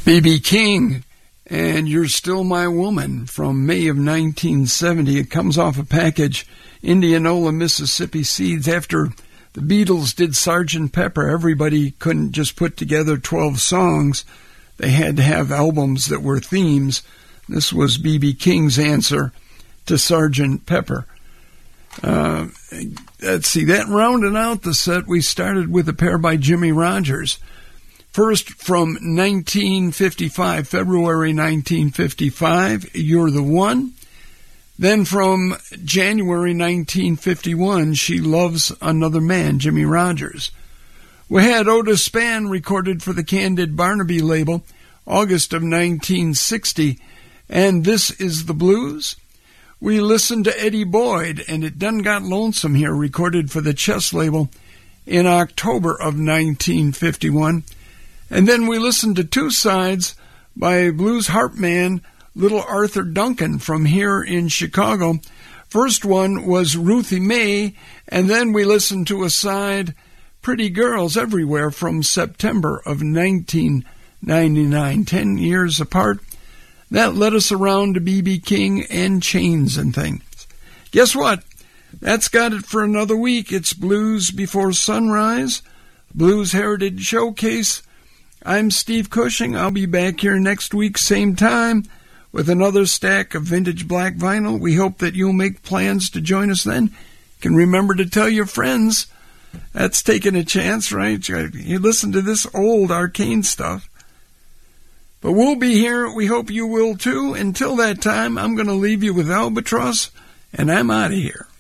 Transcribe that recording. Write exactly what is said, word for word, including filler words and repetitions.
B B King, and You're Still My Woman from May of nineteen seventy. It comes off a package, Indianola, Mississippi Seeds. After the Beatles did Sergeant Pepper, everybody couldn't just put together twelve songs. They had to have albums that were themes. This was B B King's answer to Sergeant Pepper. Uh, let's see, that rounded out the set. We started with a pair by Jimmie Rodgers. First, from nineteen fifty-five, February nineteen fifty-five, You're the One. Then from January nineteen fifty-one, She Loves Another Man, Jimmie Rodgers. We had Otis Spann recorded for the Candid Barnaby label, August of nineteen sixty, and This Is the Blues. We listened to Eddie Boyd, and It Done Got Lonesome Here, recorded for the Chess label in October of nineteen fifty-one. And then we listened to Two Sides by blues harp man Little Arthur Duncan from here in Chicago. First one was Ruthie Mae, and then we listened to a side, Pretty Girls Everywhere, from September of nineteen ninety-nine, ten years apart. That led us around to B B King and Chains and Things. Guess what? That's got it for another week. It's Blues Before Sunrise, Blues Heritage Showcase. I'm Steve Cushing. I'll be back here next week, same time, with another stack of vintage black vinyl. We hope that you'll make plans to join us then. You can remember to tell your friends. That's taking a chance, right? You listen to this old arcane stuff. But we'll be here. We hope you will too. Until that time, I'm going to leave you with Albatross, and I'm out of here.